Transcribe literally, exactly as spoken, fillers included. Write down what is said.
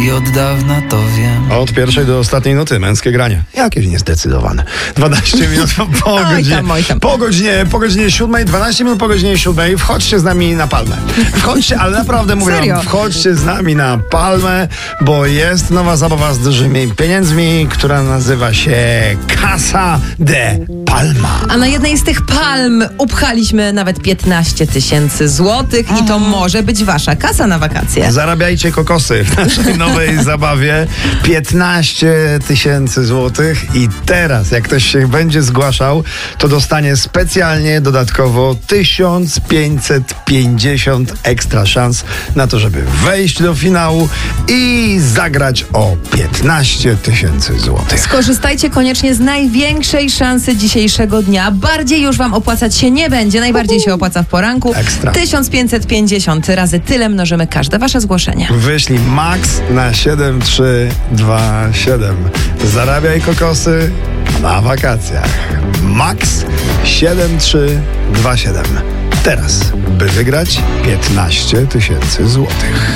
i od dawna to wiem. Od pierwszej do ostatniej nuty męskie granie. Jakieś niezdecydowane. dwanaście minut po Oj godzinie. tam, oj tam. Po godzinie, po godzinie siódmej, dwanaście minut po godzinie siódmej. Wchodźcie z nami na palmę. Wchodźcie, ale naprawdę mówię Serio? wam, wchodźcie z nami na palmę, bo jest nowa zabawa z dużymi pieniędzmi, która nazywa się Casa de Palma. A na jednej z tych palm upchaliśmy nawet piętnaście tysięcy złotych i to może być wasza kasa na wakacje. Zarabiajcie kokosy w naszej nowej zabawie. piętnaście tysięcy złotych i teraz, jak ktoś się będzie zgłaszał, to dostanie specjalnie dodatkowo tysiąc pięćset pięćdziesiąt ekstra szans na to, żeby wejść do finału i zagrać o piętnaście tysięcy złotych. Skorzystajcie koniecznie z największej szansy dzisiejszego dnia. Bardziej już wam opłacać się nie będzie. Najbardziej się opłaca w poranku. Ekstra. tysiąc pięćset pięćdziesiąt razy tyle mnożymy każde wasze zgłoszenie. Wyślij max na siedem trzy dwa siedem. Zarabiaj kokosy na wakacjach. Max siedem trzy dwa siedem. Teraz, by wygrać piętnaście tysięcy złotych.